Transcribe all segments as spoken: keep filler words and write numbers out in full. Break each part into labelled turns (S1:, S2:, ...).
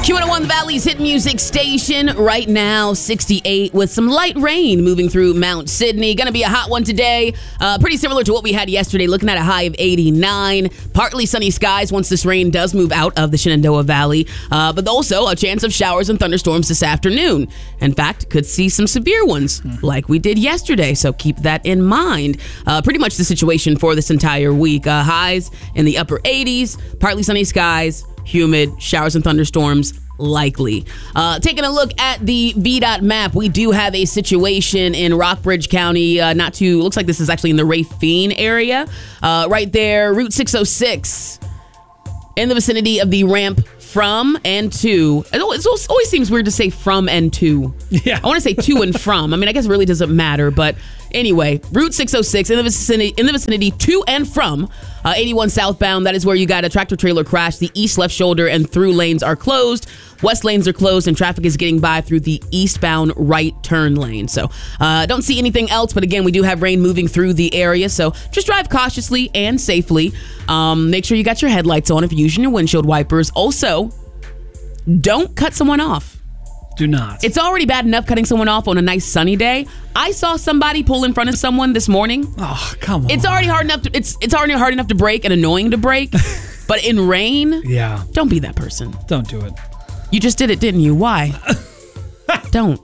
S1: Q one oh one, the Valley's hit music station. Right now, sixty-eight with some light rain moving through Mount Sydney. Going to be a hot one today. Uh, pretty similar to what we had yesterday, looking at a high of eighty-nine. Partly sunny skies once this rain does move out of the Shenandoah Valley. Uh, but also a chance of showers and thunderstorms this afternoon. In fact, could see some severe ones like we did yesterday. So keep that in mind. Uh, pretty much the situation for this entire week. Uh, highs in the upper eighties, partly sunny skies, humid, showers and thunderstorms likely. Uh, taking a look at the V DOT map, we do have a situation in Rockbridge County, uh, not too, looks like this is actually in the Rafine area. Uh, right there, Route six oh six, in the vicinity of the ramp from and to. It always, it always seems weird to say from and to.
S2: Yeah.
S1: I want to say to and from. I mean, I guess it really doesn't matter, but anyway, Route six oh six in the vicinity, in the vicinity to and from uh, eighty-one southbound. That is where you got a tractor trailer crash. The east left shoulder and through lanes are closed. West lanes are closed and traffic is getting by through the eastbound right turn lane. So uh, don't see anything else. But again, we do have rain moving through the area. So just drive cautiously and safely. Um, make sure you got your headlights on if you're using your windshield wipers. Also, don't cut someone off.
S2: Do not.
S1: It's already bad enough cutting someone off on a nice sunny day. I saw somebody pull in front of someone this morning.
S2: Oh, come on.
S1: It's already hard enough to, it's it's already hard enough to brake and annoying to brake. But in rain,
S2: yeah.
S1: Don't be that person.
S2: Don't do it.
S1: You just did it, didn't you? Why? Don't.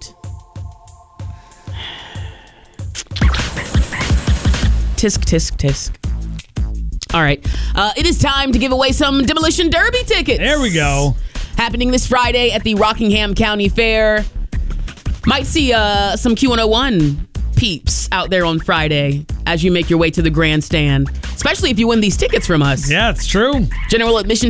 S1: Tisk, tisk, tisk. All right. Uh, it is time to give away some Demolition Derby tickets.
S2: There we go.
S1: Happening this Friday at the Rockingham County Fair. Might see uh, some Q one oh one peeps out there on Friday as you make your way to the grandstand, especially if you win these tickets from us.
S2: Yeah, it's true.
S1: General admission